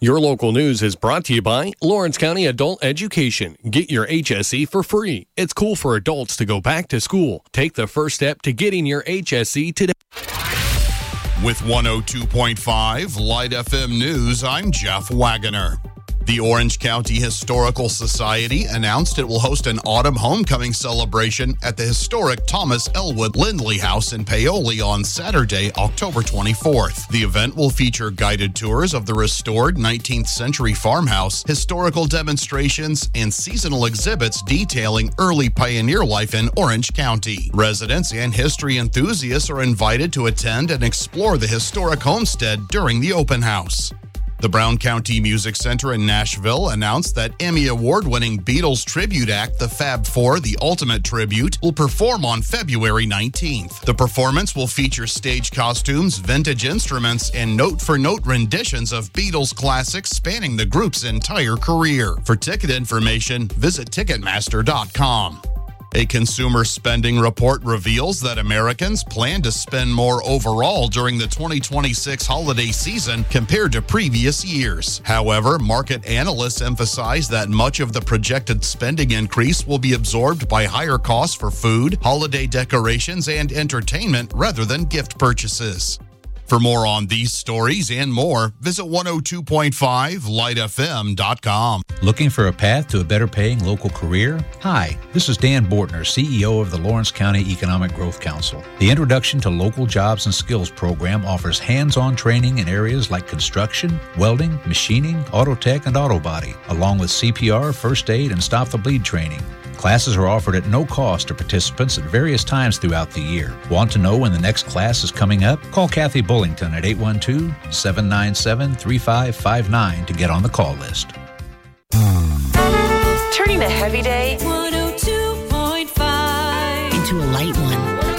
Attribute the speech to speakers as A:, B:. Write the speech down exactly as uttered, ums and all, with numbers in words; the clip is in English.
A: Your local news is brought to you by Lawrence County Adult Education. Get your H S E for free. It's cool for adults to go back to school. Take the first step to getting your H S E today.
B: With one oh two point five Light F M News, I'm Jeff Wagoner. The Orange County Historical Society announced it will host an autumn homecoming celebration at the historic Thomas Elwood Lindley House in Paoli on Saturday, October twenty-fourth. The event will feature guided tours of the restored nineteenth century farmhouse, historical demonstrations, and seasonal exhibits detailing early pioneer life in Orange County. Residents and history enthusiasts are invited to attend and explore the historic homestead during the open house. The Brown County Music Center in Nashville announced that Emmy Award-winning Beatles tribute act, the Fab Four, The Ultimate Tribute, will perform on February nineteenth. The performance will feature stage costumes, vintage instruments, and note-for-note renditions of Beatles classics spanning the group's entire career. For ticket information, visit Ticketmaster dot com. A consumer spending report reveals that Americans plan to spend more overall during the twenty twenty-six holiday season compared to previous years. However, market analysts emphasize that much of the projected spending increase will be absorbed by higher costs for food, holiday decorations, and entertainment rather than gift purchases. For more on these stories and more, visit one oh two point five light f m dot com.
C: Looking for a path to a better paying local career? Hi, this is Dan Bortner, C E O of the Lawrence County Economic Growth Council. The Introduction to Local Jobs and Skills program offers hands-on training in areas like construction, welding, machining, auto tech, and auto body, along with C P R, first aid, and stop the bleed training. Classes are offered at no cost to participants at various times throughout the year. Want to know when the next class is coming up? Call Kathy Bullington at eight one two, seven nine seven, three five five nine to get on the call list.
D: Turning a heavy day